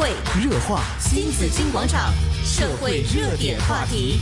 会、 热话、 新紫金广场、社会热点话题。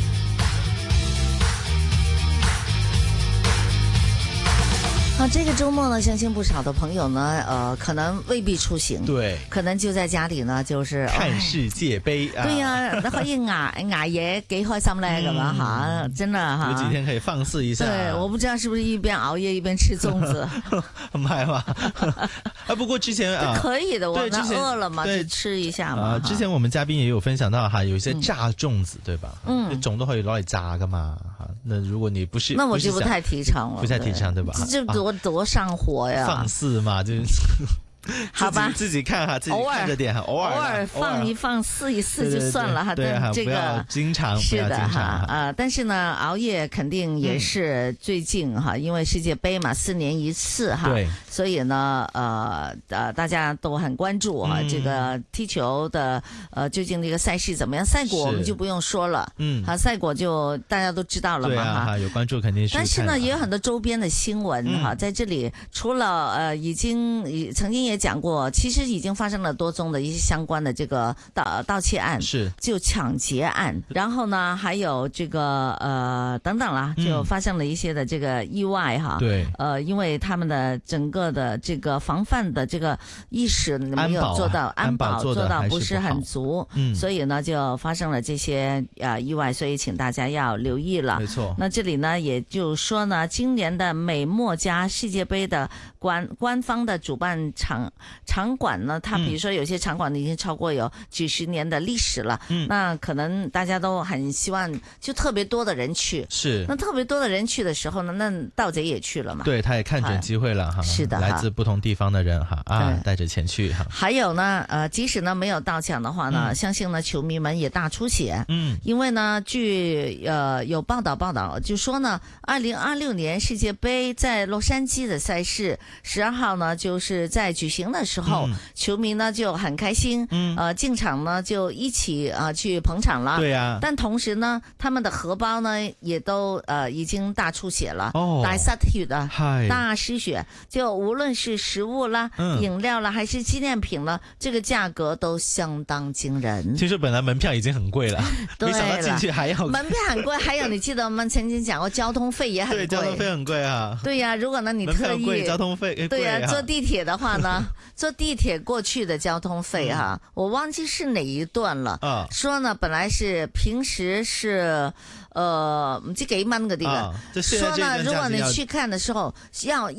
好，这个周末呢，相信不少的朋友呢，可能未必出行， 对， 可能就在家里呢，就是看世界杯啊。 对呀，可以捱夜，幾開心咧，咁樣吓，真的哈。 有幾天可以放肆一下。 對，我不知道是不是一邊熬夜一邊吃粽子， 唔係嘛？啊，不過之前啊， 可以的，我對那餓了嘛，就吃一下嘛。 之前我們嘉賓也有分享到哈，有一些炸粽子，對吧？ 粽都可以攞嚟炸噶嘛。那如果你不是， 那我就不太提倡了， 不太提倡，對吧？ 這多上火呀！ 放肆嘛，就是。 好吧， 自己看哈，自己看着點哈，偶爾放一放，試一試就算了哈。 對啊， 這個不要經常， 是的哈但是呢，熬夜肯定也是最近哈，因為世界杯嘛，4年一次哈， 對， 所以呢，大家都很關注哈，這個踢球的究竟這個賽事怎麼樣？賽果我們就不用說了，好，賽果就大家都知道了嘛哈。 有關注肯定是。 但是呢，也有很多周邊的新聞哈，在這裡除了曾經也講過，其實已經發生了多宗的一些相關的這個盜竊案， 是就搶劫案，然後呢，還有這個等等啦，就發生了一些的這個意外哈。 對， 因為他們的整個的這個防範的這個意識沒有做到，安保做到不是很足，所以呢就發生了這些意外，所以請大家要留意了。 沒錯。那這裡呢，也就是說呢，今年的美墨加世界盃的官方的主辦場館呢，它比如說有些場館已經超過有幾十年的歷史了，那可能大家都很希望就特別多的人去， 是， 那特別多的人去的時候呢，那盜賊也去了嘛， 對，他也看準機會了哈， 是的， 來自不同地方的人哈帶着錢去哈。 還有呢，即使呢沒有盜搶的話呢，相信呢球迷們也大出血，因為呢據有報道就說呢，2026年世界盃在洛杉磯的賽事12號呢就是在舉行的時候，球迷呢就很開心，進場呢就一起去捧場了， 對啊， 但同時呢，他們的荷包呢也都已經大出血了，大失血的，大失血，就無論是食物啦、飲料啦，還是紀念品啦，這個價格都相當驚人。 其實本來門票已經很貴了，沒想到進去還要門票很貴，還有你記得我們曾經講過交通費也很貴， 對，交通費很貴啊。 對呀，如果呢你特意交通費， 對呀，坐地鐵的話呢，坐地鐵過去的交通費哈，我忘記是哪一段了。說呢本來是平時是唔知幾蚊嗰啲嘅，說呢如果你去看的時候要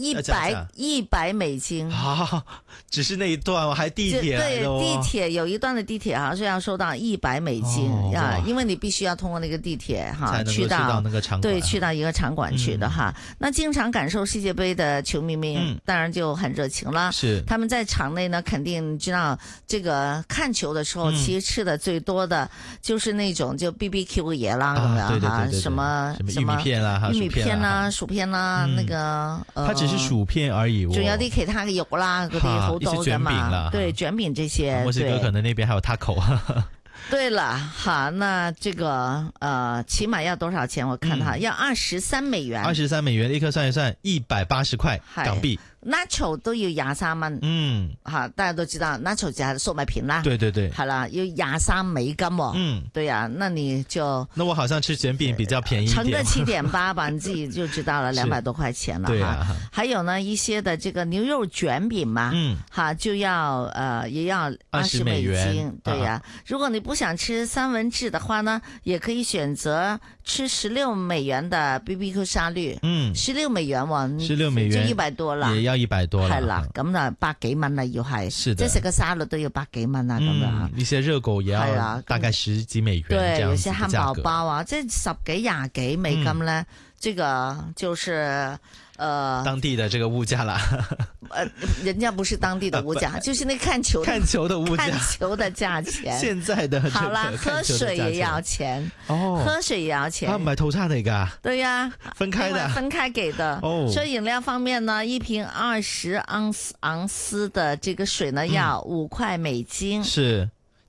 100美金。 啊，只是那一段我還地鐵對，地鐵有一段的地鐵好像是要收到100美金呀，因為你必須要通過那個地鐵哈，去到那個場館，對，去到一個場館去的哈。那經常感受世界盃的球迷們當然就很熱情啦，是他們在場內呢肯定知道這個看球的時候其實吃的最多的就是那種就 BBQ 嘅嘢啦，咁樣哈，什麼玉米片啦、 薯片啦，那個它只是薯片而已， 仲有啲其他嘅肉啦，嗰啲好多噶嘛，對，捲餅這些， 墨西哥可能那邊還有 taco。 對了，好，那這個起碼要多少錢？我看哈，要23美元。 23美元，立刻算一算，180塊港幣。 Nacho 都要23蚊，大家都知道 Nacho 就係粟米片啦， 對對對， 係啦，要23美金，對呀，那你就， 那我好像吃卷餅比較便宜一點， 乘個7.8吧，你自己就知道了，200多塊錢了哈。還有呢一些的這個牛肉卷餅嘛，就要也要20美金，對呀。如果你不想吃三文治的話呢，也可以選擇吃16美元的 BBQ 沙律，16美元 ，16美元就100多啦。 要100多啦， 係啦，咁就100幾蚊啦，要係，即係食個沙律都要100幾蚊啊，咁樣。 一些熱狗也要大概10幾美元， 對，有些漢堡包啊，即係10幾20幾美金咧，這個就是當地的這個物價啦。 人家不是當地的物價，就是那看球的物價， 看球的價錢。 現在的好啦，喝水也要錢，喝水也要錢。 唔係套餐嚟㗎？對呀， 分開的， 分開給的。所以飲料方面呢，一瓶20盎司的這個水呢，要5塊美金。 是。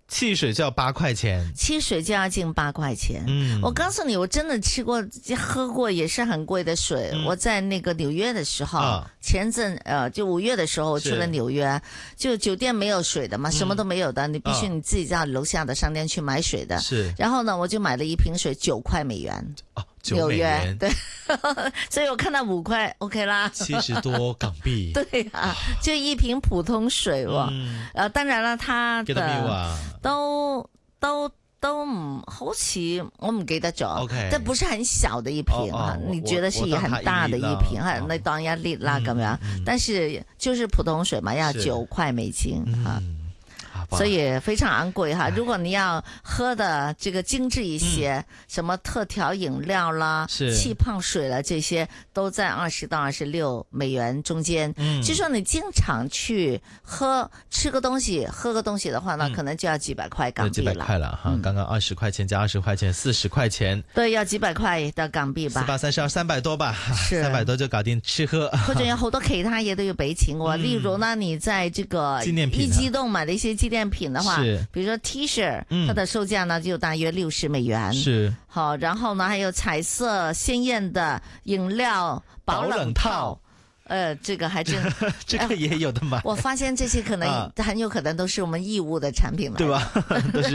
汽水就要8块钱， 汽水就要近8块钱。我告诉你，我真的吃过、喝过也是很贵的水。我在那个纽约的时候，前阵就5月的时候我去了纽约，就酒店没有水的嘛，什么都没有的，你必须你自己在楼下的商店去买水的。 是， 然后呢，我就买了一瓶水，9块美元。 纽约对，所以我看到5块 OK 啦 ，70多港币。 对啊，就一瓶普通水當然啦，它的都好似我唔記得咗，這不是很小的一瓶你覺得是也很大的一瓶你當1 lit 啦咁樣，但是就是普通水嘛，要9塊美金所以非常昂貴哈！如果你要喝的這個精緻一些，什麼特調飲料啦、氣泡水啦，這些都在20到26美元中間。就說你經常去吃個東西、喝個東西的話呢，可能就要幾百塊港幣了。 幾百塊了哈，剛剛20塊錢加20塊錢，40塊錢。 對，要幾百塊的港幣吧。 300多吧，300多就搞定吃喝。 或者有好多其他嘢都要俾錢喎，例如呢，你在這個一激動買的一些紀念品的話，比如說 T 恤，它的售價呢就大約60美元。 是， 好，然後呢還有彩色鮮豔的飲料保冷套，這個還真， 這個也有的買。 我發現這些可能很有可能都是我們義烏的產品來的， 對吧？都是。